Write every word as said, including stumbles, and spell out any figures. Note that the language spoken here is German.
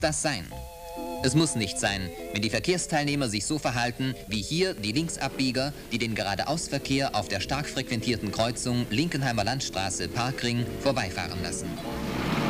das sein? Es muss nicht sein, wenn die Verkehrsteilnehmer sich so verhalten, wie hier die Linksabbieger, die den Geradeausverkehr auf der stark frequentierten Kreuzung Linkenheimer Landstraße-Parkring vorbeifahren lassen.